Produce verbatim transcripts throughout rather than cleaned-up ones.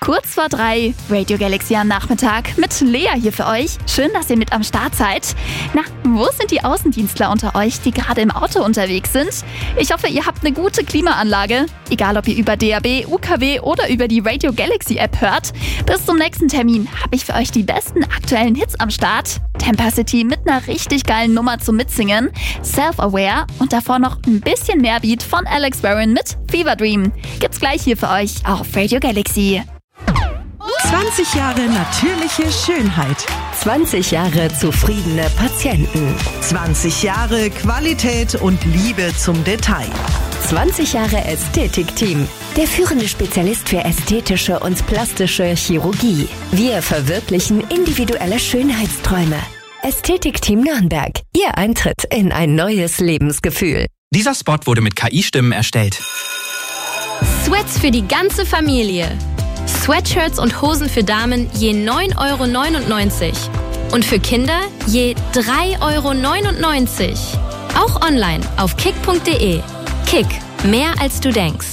Kurz vor drei, Radio Galaxy am Nachmittag mit Lea hier für euch. Schön, dass ihr mit am Start seid. Na, wo sind die Außendienstler unter euch, die gerade im Auto unterwegs sind? Ich hoffe, ihr habt eine gute Klimaanlage. Egal, ob ihr über D A B, U K W oder über die Radio Galaxy App hört. Bis zum nächsten Termin habe ich für euch die besten aktuellen Hits am Start. Temper City mit einer richtig geilen Nummer zum Mitsingen. Self-Aware und davor noch ein bisschen mehr Beat von Alex Warren mit Fever Dream. Gibt's gleich hier für euch auf Radio Galaxy. zwanzig Jahre natürliche Schönheit. zwanzig Jahre zufriedene Patienten. zwanzig Jahre Qualität und Liebe zum Detail. zwanzig Jahre Ästhetikteam. Der führende Spezialist für ästhetische und plastische Chirurgie. Wir verwirklichen individuelle Schönheitsträume. Ästhetikteam Nürnberg. Ihr Eintritt in ein neues Lebensgefühl. Dieser Spot wurde mit K I-Stimmen erstellt. Sweats für die ganze Familie. Sweatshirts und Hosen für Damen je neun Euro neunundneunzig. Und für Kinder je drei Euro neunundneunzig. Auch online auf kick punkt de. Kick, mehr als du denkst.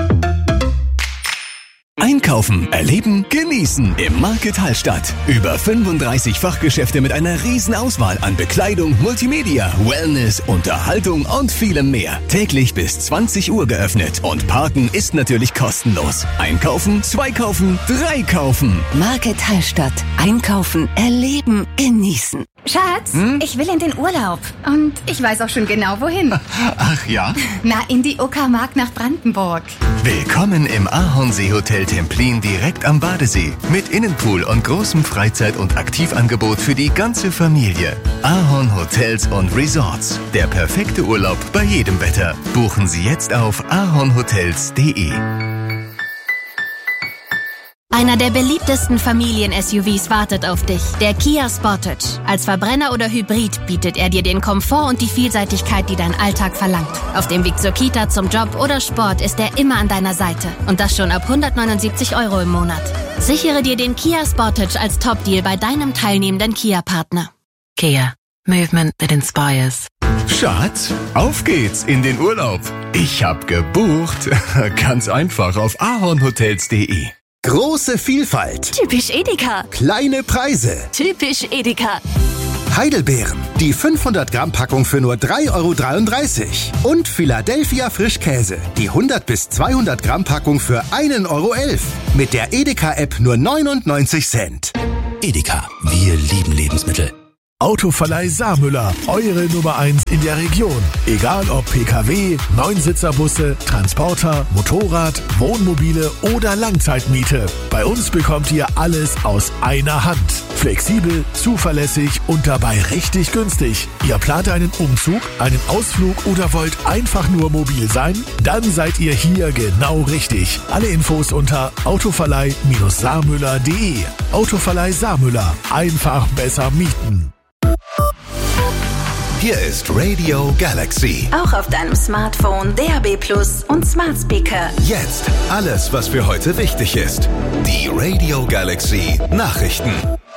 Einkaufen, erleben, genießen im Market Hallstatt. Über fünfunddreißig Fachgeschäfte mit einer riesen Auswahl an Bekleidung, Multimedia, Wellness, Unterhaltung und vielem mehr. Täglich bis zwanzig Uhr geöffnet und Parken ist natürlich kostenlos. Einkaufen, zwei kaufen, drei kaufen. Market Hallstatt. Einkaufen, erleben, genießen. Schatz, Hm? ich will in den Urlaub. Und ich weiß auch schon genau, wohin. Ach ja? Na, in die Uckermark nach Brandenburg. Willkommen im Ahornsee Hotel Templin direkt am Badesee. Mit Innenpool und großem Freizeit- und Aktivangebot für die ganze Familie. Ahorn Hotels und Resorts. Der perfekte Urlaub bei jedem Wetter. Buchen Sie jetzt auf ahornhotels punkt de. Einer der beliebtesten Familien-S U Vs wartet auf dich. Der Kia Sportage. Als Verbrenner oder Hybrid bietet er dir den Komfort und die Vielseitigkeit, die dein Alltag verlangt. Auf dem Weg zur Kita, zum Job oder Sport ist er immer an deiner Seite. Und das schon ab hundertneunundsiebzig Euro im Monat. Sichere dir den Kia Sportage als Top-Deal bei deinem teilnehmenden Kia-Partner. Kia. Movement that inspires. Schatz, auf geht's in den Urlaub. Ich hab gebucht. Ganz einfach auf ahornhotels punkt de. Große Vielfalt, Typisch Edeka. kleine Preise. Typisch Edeka. Heidelbeeren, die fünfhundert Gramm Packung für nur drei Euro dreiunddreißig. Und Philadelphia Frischkäse, die hundert bis zweihundert Gramm Packung für ein Euro elf. Mit der Edeka-App nur neunundneunzig Cent. Edeka, wir lieben Lebensmittel. Autoverleih Saarmüller, eure Nummer eins in der Region. Egal ob P K W, Neunsitzer-Busse, Transporter, Motorrad, Wohnmobile oder Langzeitmiete. Bei uns bekommt ihr alles aus einer Hand. Flexibel, zuverlässig und dabei richtig günstig. Ihr plant einen Umzug, einen Ausflug oder wollt einfach nur mobil sein? Dann seid ihr hier genau richtig. Alle Infos unter autoverleih Saarmüller punkt de. Autoverleih Saarmüller. Einfach besser mieten. Hier ist Radio Galaxy. Auch auf deinem Smartphone, D A B Plus und Smart Speaker. Jetzt alles, was für heute wichtig ist. Die Radio Galaxy Nachrichten.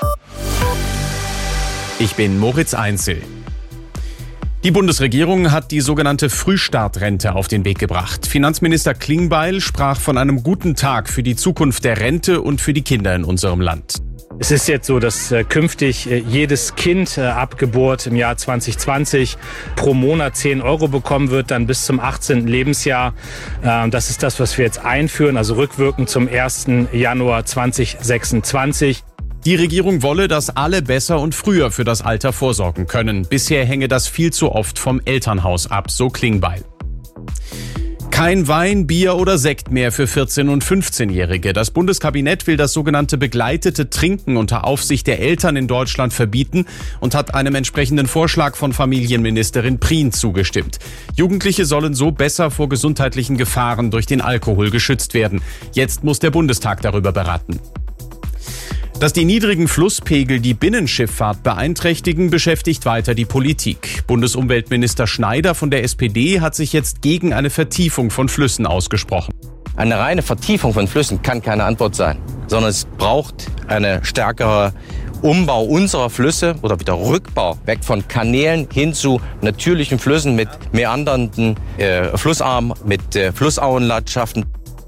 Ich bin Moritz Einzel. Die Bundesregierung hat die sogenannte Frühstartrente auf den Weg gebracht. Finanzminister Klingbeil sprach von einem guten Tag für die Zukunft der Rente und für die Kinder in unserem Land. Es ist jetzt so, dass äh, künftig äh, jedes Kind äh, ab Geburt im Jahr zwanzig zwanzig pro Monat zehn Euro bekommen wird, dann bis zum achtzehnten Lebensjahr. Äh, das ist das, was wir jetzt einführen, also rückwirkend zum ersten Januar zweitausendsechsundzwanzig. Die Regierung wolle, dass alle besser und früher für das Alter vorsorgen können. Bisher hänge das viel zu oft vom Elternhaus ab, so Klingbeil. Kein Wein, Bier oder Sekt mehr für vierzehn- und fünfzehnjährige. Das Bundeskabinett will das sogenannte begleitete Trinken unter Aufsicht der Eltern in Deutschland verbieten und hat einem entsprechenden Vorschlag von Familienministerin Prien zugestimmt. Jugendliche sollen so besser vor gesundheitlichen Gefahren durch den Alkohol geschützt werden. Jetzt muss der Bundestag darüber beraten. Dass die niedrigen Flusspegel die Binnenschifffahrt beeinträchtigen, beschäftigt weiter die Politik. Bundesumweltminister Schneider von der S P D hat sich jetzt gegen eine Vertiefung von Flüssen ausgesprochen. Eine reine Vertiefung von Flüssen kann keine Antwort sein, sondern es braucht eine stärkere Umbau unserer Flüsse oder wieder Rückbau weg von Kanälen hin zu natürlichen Flüssen mit meandernden äh, Flussarmen, mit äh, Flussauenlandschaften.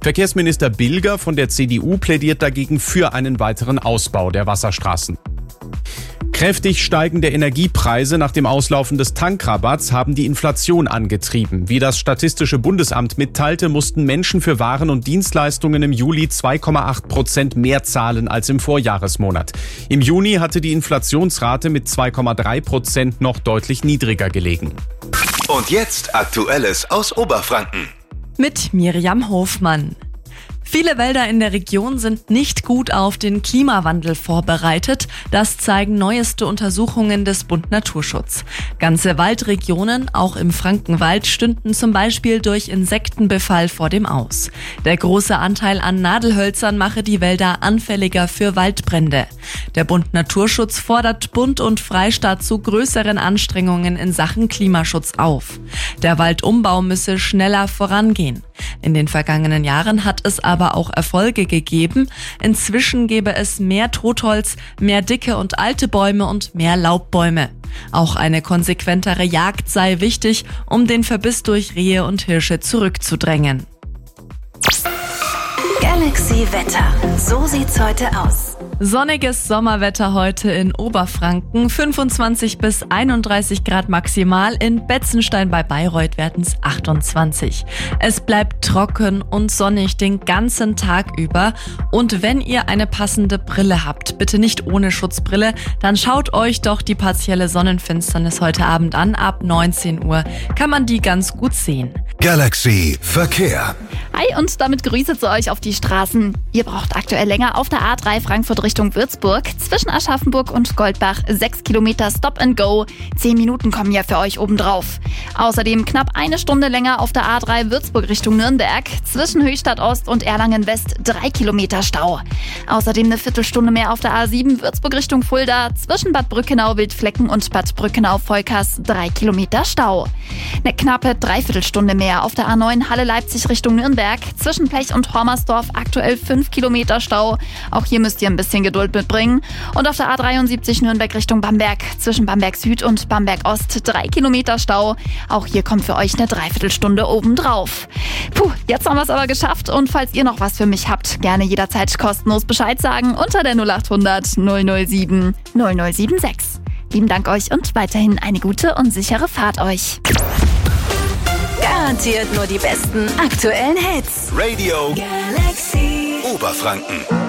Verkehrsminister Bilger von der C D U plädiert dagegen für einen weiteren Ausbau der Wasserstraßen. Kräftig steigende Energiepreise nach dem Auslaufen des Tankrabatts haben die Inflation angetrieben. Wie das Statistische Bundesamt mitteilte, mussten Menschen für Waren und Dienstleistungen im Juli zwei Komma acht Prozent mehr zahlen als im Vorjahresmonat. Im Juni hatte die Inflationsrate mit zwei Komma drei Prozent noch deutlich niedriger gelegen. Und jetzt Aktuelles aus Oberfranken. Mit Miriam Hofmann. Viele Wälder in der Region sind nicht gut auf den Klimawandel vorbereitet. Das zeigen neueste Untersuchungen des Bund Naturschutz. Ganze Waldregionen, auch im Frankenwald, stünden zum Beispiel durch Insektenbefall vor dem Aus. Der große Anteil an Nadelhölzern mache die Wälder anfälliger für Waldbrände. Der Bund Naturschutz fordert Bund und Freistaat zu größeren Anstrengungen in Sachen Klimaschutz auf. Der Waldumbau müsse schneller vorangehen. In den vergangenen Jahren hat es aber auch Erfolge gegeben. Inzwischen gäbe es mehr Totholz, mehr dicke und alte Bäume und mehr Laubbäume. Auch eine konsequentere Jagd sei wichtig, um den Verbiss durch Rehe und Hirsche zurückzudrängen. Galaxy Wetter. So sieht's heute aus. Sonniges Sommerwetter heute in Oberfranken, fünfundzwanzig bis einunddreißig Grad maximal, in Betzenstein bei Bayreuth werden es achtundzwanzig. Es bleibt trocken und sonnig den ganzen Tag über und wenn ihr eine passende Brille habt, bitte nicht ohne Schutzbrille, dann schaut euch doch die partielle Sonnenfinsternis heute Abend an, ab neunzehn Uhr kann man die ganz gut sehen. Galaxy Verkehr. Hi und damit Grüße zu euch auf die Straßen. Ihr braucht aktuell länger auf der A drei Frankfurt Richtung Würzburg. Zwischen Aschaffenburg und Goldbach sechs Kilometer Stop and Go. Zehn Minuten kommen ja für euch obendrauf. Außerdem knapp eine Stunde länger auf der A drei Würzburg Richtung Nürnberg. Zwischen Höchstadt Ost und Erlangen West drei Kilometer Stau. Außerdem eine Viertelstunde mehr auf der A sieben Würzburg Richtung Fulda. Zwischen Bad Brückenau Wildflecken und Bad Brückenau Volkers drei Kilometer Stau. Eine knappe Dreiviertelstunde mehr auf der A neun Halle Leipzig Richtung Nürnberg. Zwischen Plech und Hormersdorf aktuell fünf Kilometer Stau. Auch hier müsst ihr ein bisschen Geduld mitbringen. Und auf der A dreiundsiebzig Nürnberg Richtung Bamberg. Zwischen Bamberg Süd und Bamberg Ost drei Kilometer Stau. Auch hier kommt für euch eine Dreiviertelstunde obendrauf. Puh, jetzt haben wir es aber geschafft. Und falls ihr noch was für mich habt, gerne jederzeit kostenlos Bescheid sagen unter der null acht hundert null null sieben null null sieben sechs. Lieben Dank euch und weiterhin eine gute und sichere Fahrt euch. Garantiert nur die besten aktuellen Hits. Radio Galaxy Oberfranken.